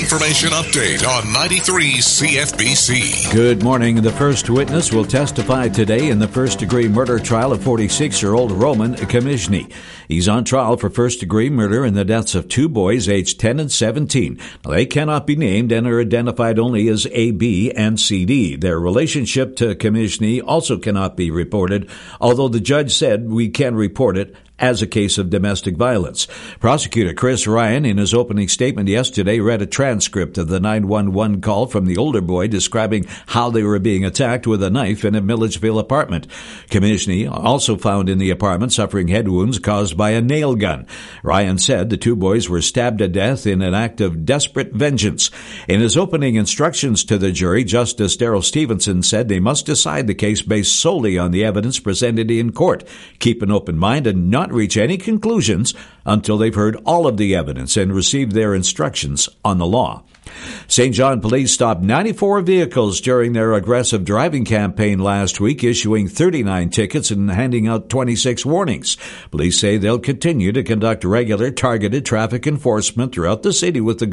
information update on 93 CFBC. Good morning. The first witness will testify today in the first-degree murder trial of 46-year-old Roman Kamizhny. He's on trial for first-degree murder in the deaths of two boys aged 10 and 17. They cannot be named and are identified only as A, B, and CD. Their relationship to Kamizhny also cannot be reported, although the judge said we can report it as a case of domestic violence. Prosecutor Chris Ryan, in his opening statement yesterday, read a transcript of the 911 call from the older boy describing how they were being attacked with a knife in a Milledgeville apartment. Kamizhny, also found in the apartment, suffering head wounds caused by a nail gun. Ryan said the two boys were stabbed to death in an act of desperate vengeance. In his opening instructions to the jury, Justice Darrell Stevenson said they must decide the case based solely on the evidence presented in court, keep an open mind, and not reach any conclusions until they've heard all of the evidence and received their instructions on the law. St. John police stopped 94 vehicles during their aggressive driving campaign last week, issuing 39 tickets and handing out 26 warnings. Police say they'll continue to conduct regular targeted traffic enforcement throughout the city with the